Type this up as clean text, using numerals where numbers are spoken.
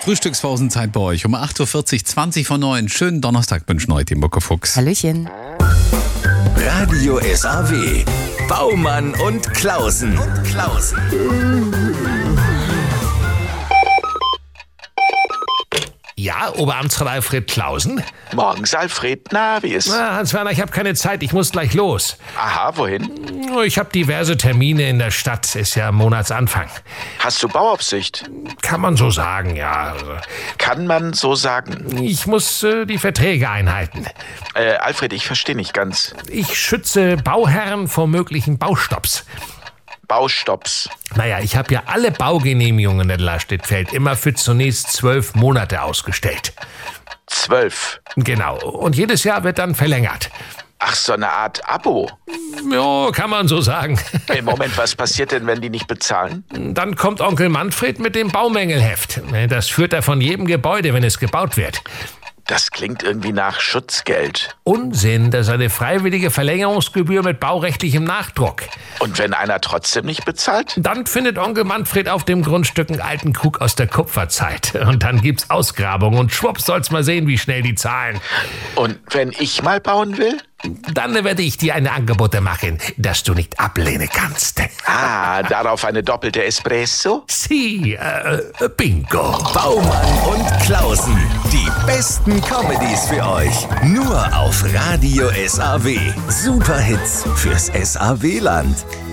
Frühstückspausenzeit bei euch um 8.40 Uhr, 20 vor 9. Schönen Donnerstag wünschen euch den Muckefuchs. Hallöchen. Radio SAW. Baumann und Klausen. Ja, Oberamtsrat Alfred Klausen? Morgens, Alfred. Na, wie ist? Hans-Werner, ich habe keine Zeit, ich muss gleich los. Aha, wohin? Ich habe diverse Termine in der Stadt, ist ja Monatsanfang. Hast du Bauaufsicht? Kann man so sagen, ja. Kann man so sagen. Ich muss die Verträge einhalten. Alfred, ich verstehe nicht ganz. Ich schütze Bauherren vor möglichen Baustopps. Baustopps. Naja, ich habe ja alle Baugenehmigungen in Lastettfeld immer für zunächst 12 Monate ausgestellt. 12? Genau. Und jedes Jahr wird dann verlängert. Ach, so eine Art Abo. Ja, kann man so sagen. Im Moment, was passiert denn, wenn die nicht bezahlen? Dann kommt Onkel Manfred mit dem Baumängelheft. Das führt er von jedem Gebäude, wenn es gebaut wird. Das klingt irgendwie nach Schutzgeld. Unsinn, das ist eine freiwillige Verlängerungsgebühr mit baurechtlichem Nachdruck. Und wenn einer trotzdem nicht bezahlt? Dann findet Onkel Manfred auf dem Grundstück einen alten Krug aus der Kupferzeit. Und dann gibt's Ausgrabungen und schwupps soll's mal sehen, wie schnell die zahlen. Und wenn ich mal bauen will? Dann werde ich dir eine Angebote machen, das du nicht ablehnen kannst. Ah, darauf eine doppelte Espresso? Sie, bingo. Baumann und Klausen. Die besten Comedies für euch. Nur auf Radio SAW. Superhits fürs SAW-Land.